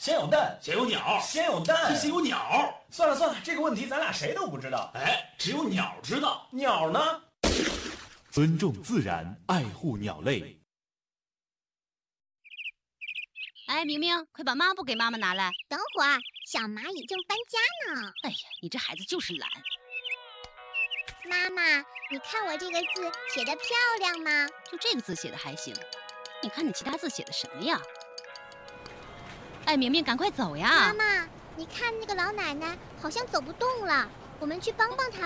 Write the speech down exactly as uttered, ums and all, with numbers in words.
先有蛋， 先有鸟， 先有蛋， 先有鸟。 算了算了，这个问题咱俩谁都不知道。 哎，只有鸟知道。 鸟呢？ 尊重自然，爱护鸟类。 哎，明明，快把抹布给妈妈拿来。 等会儿，小蚂蚁正搬家呢。 哎呀，你这孩子就是懒。 妈妈，你看我这个字写得漂亮吗？ 就这个字写的还行，你看你其他字写的什么呀？哎，明明，赶快走呀！ 妈妈，你看那个老奶奶好像走不动了，我们去帮帮她。